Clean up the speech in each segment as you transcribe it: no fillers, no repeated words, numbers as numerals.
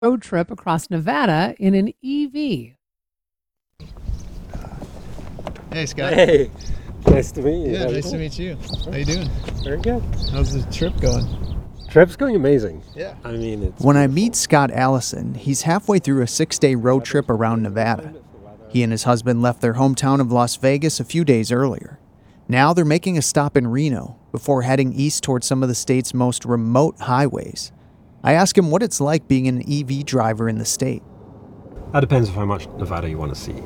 road trip across Nevada in an EV. Hey, Scott. Hey, nice to meet you. Yeah, nice to meet you. How you doing? Very good. How's the trip going? Trip's going amazing. Yeah. I mean, it's When I beautiful. meet Scott Allison, he's halfway through a 6-day road trip around Nevada. He and his husband left their hometown of Las Vegas a few days earlier. Now they're making a stop in Reno before heading east towards some of the state's most remote highways. I ask him what it's like being an EV driver in the state. That depends on how much Nevada you want to see.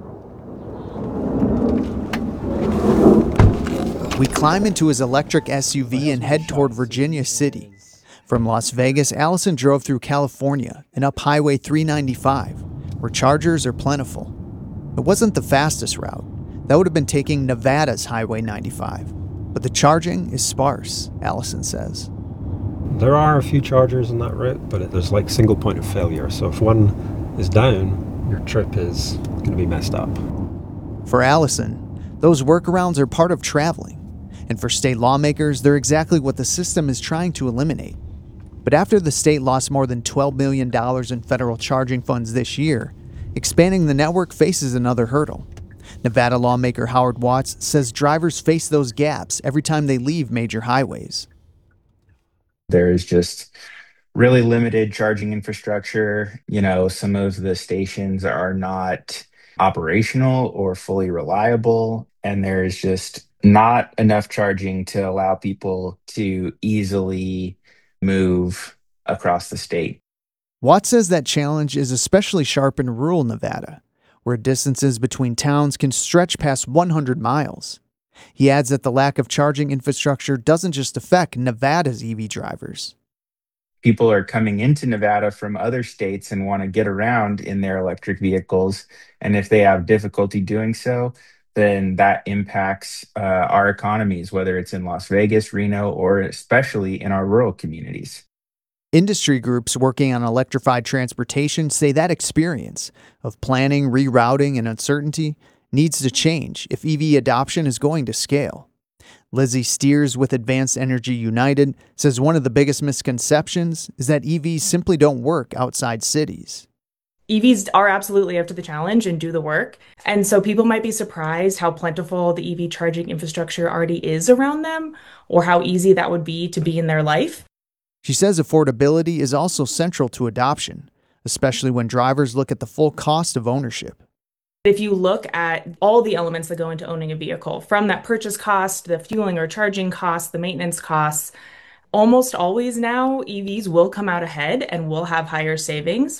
We climb into his electric SUV and head toward Virginia City. From Las Vegas, Allison drove through California and up Highway 395, where chargers are plentiful. It wasn't the fastest route. That would have been taking Nevada's Highway 95. But the charging is sparse, Allison says. There are a few chargers on that route, but there's like single point of failure. So if one is down, your trip is going to be messed up. For Allison, those workarounds are part of traveling. And for state lawmakers, they're exactly what the system is trying to eliminate. But after the state lost more than $12 million in federal charging funds this year, expanding the network faces another hurdle. Nevada lawmaker Howard Watts says drivers face those gaps every time they leave major highways. There is just really limited charging infrastructure. Some of the stations are not operational or fully reliable, and there's just not enough charging to allow people to easily move across the state. Watts says that challenge is especially sharp in rural Nevada, where distances between towns can stretch past 100 miles. He adds that the lack of charging infrastructure doesn't just affect Nevada's EV drivers. People are coming into Nevada from other states and want to get around in their electric vehicles. And if they have difficulty doing so, then that impacts our economies, whether it's in Las Vegas, Reno, or especially in our rural communities. Industry groups working on electrified transportation say that experience of planning, rerouting, and uncertainty needs to change if EV adoption is going to scale. Lizzie Steers with Advanced Energy United says one of the biggest misconceptions is that EVs simply don't work outside cities. EVs are absolutely up to the challenge and do the work. And so people might be surprised how plentiful the EV charging infrastructure already is around them, or how easy that would be to be in their life. She says affordability is also central to adoption, especially when drivers look at the full cost of ownership. If you look at all the elements that go into owning a vehicle, from that purchase cost, the fueling or charging costs, the maintenance costs, almost always now EVs will come out ahead and will have higher savings.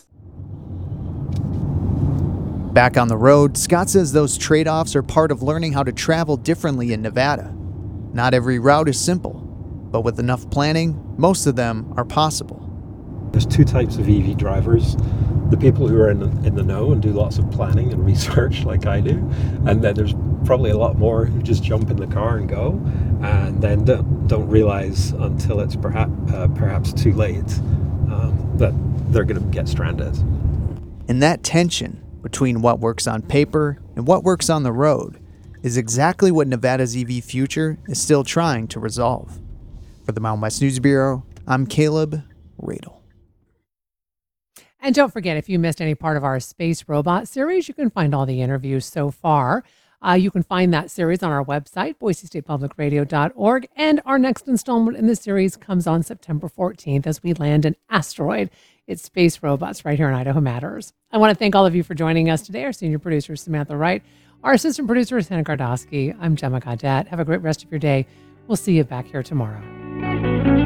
Back on the road, Scott says those trade-offs are part of learning how to travel differently in Nevada. Not every route is simple, but with enough planning, most of them are possible. There's two types of EV drivers. The people who are in the know and do lots of planning and research like I do. And then there's probably a lot more who just jump in the car and go, and then don't realize until it's perhaps too late that they're going to get stranded. And that tension between what works on paper and what works on the road is exactly what Nevada's EV future is still trying to resolve. For the Mountain West News Bureau, I'm Caleb Radel. And don't forget, if you missed any part of our Space Robot series, you can find all the interviews so far. You can find that series on our website, boisestatepublicradio.org. And our next installment in the series comes on September 14th as we land an asteroid. It's Space Robots right here on Idaho Matters. I want to thank all of you for joining us today. Our senior producer, Samantha Wright. Our assistant producer is Hannah Gardowski. I'm Gemma Gaudet. Have a great rest of your day. We'll see you back here tomorrow.